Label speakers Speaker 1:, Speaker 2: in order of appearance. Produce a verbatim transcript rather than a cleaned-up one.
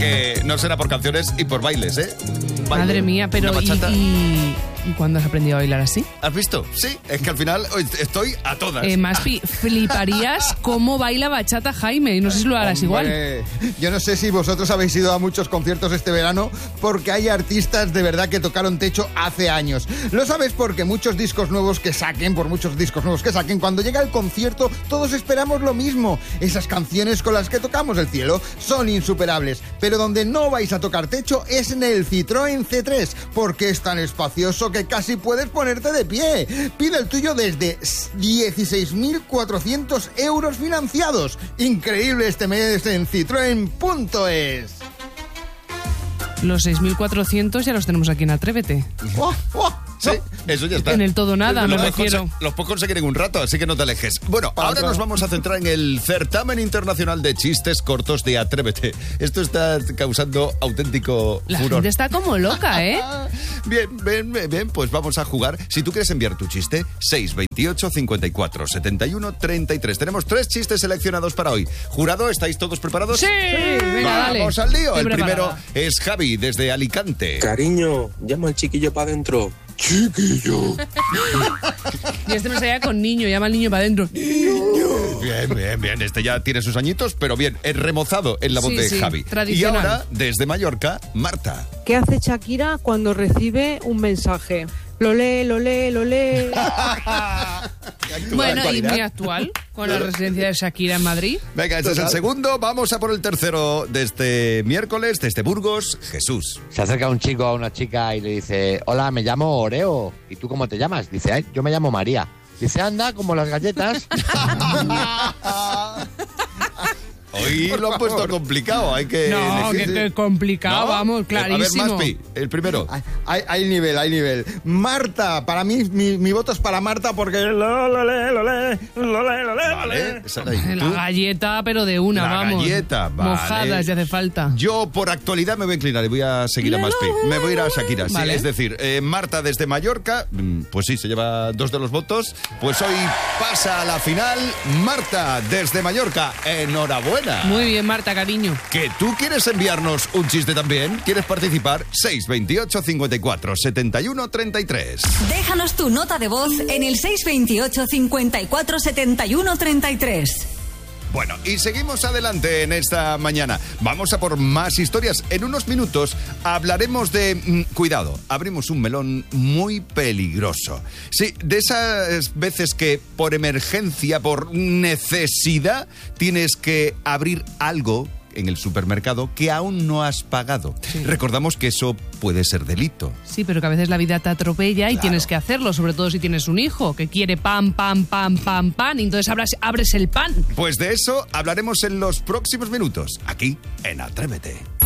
Speaker 1: que no será por canciones y por bailes, ¿eh? Baile,
Speaker 2: madre mía, pero
Speaker 1: una
Speaker 2: ¿y,
Speaker 1: bachata.
Speaker 2: y, ¿y cuándo has aprendido a bailar así?
Speaker 1: ¿Has visto? Sí, es que al final estoy a todas.
Speaker 2: Eh, Maspi, fliparías cómo baila bachata Jaime, y no sé si lo harás igual.
Speaker 3: Hombre, yo no sé si vosotros habéis ido a muchos conciertos este verano, porque hay artistas de verdad que tocaron techo hace años. Lo sabes porque muchos discos nuevos que saquen, por muchos discos nuevos que saquen, cuando llega el concierto todos esperamos lo mismo. Esas canciones con las que tocamos el cielo son insuperables, pero donde no vais a tocar techo es en el Citroën C tres, porque es tan espacioso que casi puedes ponerte de pie. Pide el tuyo desde dieciséis mil cuatrocientos euros financiados. Increíble este mes en citroen punto es.
Speaker 2: Los seis mil cuatrocientos ya los tenemos aquí en Atrévete.
Speaker 3: ¡Oh, oh!
Speaker 1: Sí, eso ya está.
Speaker 2: En el todo nada,
Speaker 1: los
Speaker 2: me
Speaker 1: puedes
Speaker 2: refiero.
Speaker 1: conse- Los puedes conseguir en un rato, así que no te alejes. Bueno,
Speaker 3: Para
Speaker 1: ahora
Speaker 3: otra.
Speaker 1: nos vamos a centrar en el certamen internacional de chistes cortos de Atrévete. Esto está causando auténtico
Speaker 2: La
Speaker 1: furor.
Speaker 2: gente está como loca, ¿eh?
Speaker 1: Bien, bien, bien, bien, pues vamos a jugar. Si tú quieres enviar tu chiste, seis veintiocho cincuenta y cuatro setenta y uno treinta y tres. Tenemos tres chistes seleccionados para hoy. Jurado, ¿estáis todos preparados?
Speaker 2: Sí, venga, dale.
Speaker 1: Vamos al lío.
Speaker 2: Estoy
Speaker 1: El primero
Speaker 2: preparada.
Speaker 1: es Javi, desde Alicante.
Speaker 4: Cariño, llama al chiquillo para adentro. Chiquillo.
Speaker 2: Y este me salía con niño, llama al niño para adentro.
Speaker 1: Bien, bien, bien. Este ya tiene sus añitos, pero bien, es remozado en la voz
Speaker 2: Sí,
Speaker 1: de
Speaker 2: sí,
Speaker 1: Javi. Y
Speaker 2: tradicional.
Speaker 1: ahora, desde Mallorca, Marta.
Speaker 5: ¿Qué hace Shakira cuando recibe un mensaje? Lo lee, lo lee, lo lee.
Speaker 2: Bueno, y
Speaker 3: actualidad.
Speaker 2: muy actual, con la residencia de Shakira en Madrid.
Speaker 1: Venga, este es el segundo. Vamos a por el tercero de este miércoles, desde Burgos, Jesús.
Speaker 6: Se acerca un chico a una chica y le dice, hola, me llamo Oreo. ¿Y tú cómo te llamas? Dice, "Ay, yo me llamo María". Dice, anda, como las galletas.
Speaker 1: Hoy lo han puesto complicado, hay que
Speaker 2: No,
Speaker 1: elegir.
Speaker 2: que, que complicado,
Speaker 1: ¿No?
Speaker 2: vamos,
Speaker 1: A ver,
Speaker 2: clarísimo.
Speaker 1: Maspi, el primero.
Speaker 3: Hay, hay- hay nivel, hay nivel. Marta, para mí, mi, mi voto es para Marta porque... Lo, lo, le, lo, le, lo, le, lo, le, lo,
Speaker 1: Vale,
Speaker 3: le.
Speaker 1: esa era ahí.
Speaker 2: La
Speaker 1: ¿Tú?
Speaker 2: galleta, pero de una,
Speaker 1: La
Speaker 2: vamos.
Speaker 1: galleta, vale.
Speaker 2: Mojadas, si hace falta.
Speaker 1: Yo, por actualidad, me voy a inclinar y voy a seguir a
Speaker 2: La,
Speaker 1: Maspi.
Speaker 2: la,
Speaker 1: Me voy a ir a
Speaker 2: la,
Speaker 1: Shakira. Sí,
Speaker 2: vale.
Speaker 1: es decir, eh, Marta desde Mallorca, mm, pues sí, se lleva dos de los votos. Pues hoy pasa a la final Marta desde Mallorca. Enhorabuena.
Speaker 2: Muy bien, Marta, cariño.
Speaker 1: ¿Que tú quieres enviarnos un chiste también? ¿Quieres participar? seis veintiocho cincuenta y cuatro setenta y uno treinta y tres.
Speaker 7: Déjanos tu nota de voz en el seis veintiocho cincuenta y cuatro setenta y uno treinta y tres.
Speaker 1: Bueno, y seguimos adelante en esta mañana. Vamos a por más historias. En unos minutos hablaremos de... mm, cuidado, abrimos un melón muy peligroso. Sí, de esas veces que por emergencia, por necesidad, tienes que abrir algo en el supermercado que aún no has pagado.
Speaker 2: Sí.
Speaker 1: Recordamos que eso puede ser delito.
Speaker 2: Sí, pero que a veces la vida te atropella y
Speaker 1: Claro.
Speaker 2: tienes que hacerlo, sobre todo si tienes un hijo que quiere pan, pan, pan, pan, pan, y entonces abras, abres el pan.
Speaker 1: Pues de eso hablaremos en los próximos minutos, aquí en Atrévete.